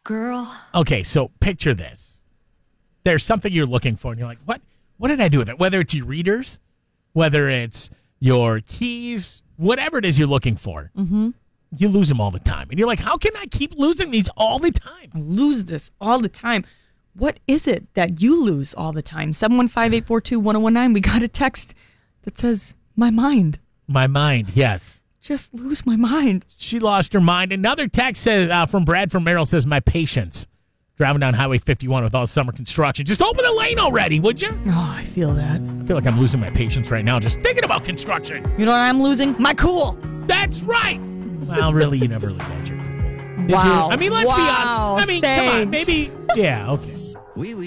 Girl. Okay, so picture this. There's something you're looking for, and you're like, what? What did I do with it? Whether it's your readers, whether it's your keys, whatever it is you're looking for, you lose them all the time. And you're like, how can I keep losing these all the time? I lose this all the time. What is it that you lose all the time? 715-842-1019. We got a text that says, my mind. My mind, yes. Just lose my mind. She lost her mind. Another text says from Brad from Merrill says, my patience. Driving down Highway 51 with all summer construction. Just open the lane already, would you? Oh, I feel that. I feel like I'm losing my patience right now just thinking about construction. You know what I'm losing? My cool. That's right. Well, really, you never really got your cool. Did Wow. you? I mean, let's be honest. I mean, Thanks. come on. Maybe, yeah, okay.